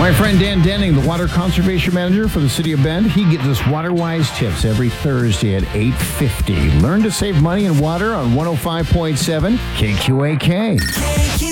My friend Dan Denning, the Water Conservation Manager for the City of Bend, he gives us WaterWise tips every Thursday at 8:50. Learn to save money and water on 105.7 KQAK.